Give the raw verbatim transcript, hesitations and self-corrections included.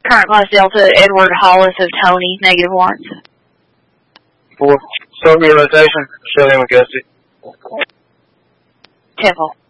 Current class Delta, Edward Hollis of Tony, negative warrants. Four. Start your rotation. Show them with Gusty. Temple.